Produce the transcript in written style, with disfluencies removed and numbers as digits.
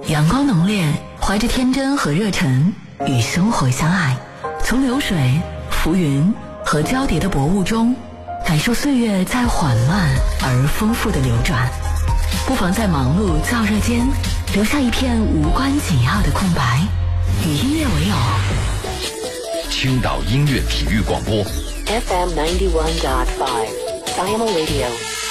阳光浓烈，怀着天真和热忱，与生活相爱。从流水、浮云和交叠的薄雾中，感受岁月在缓慢而丰富的流转。不妨在忙碌燥热间，留下一片无关紧要的空白，与音乐为友。 青岛音乐体育广播 FM 91.5 Siamo Radio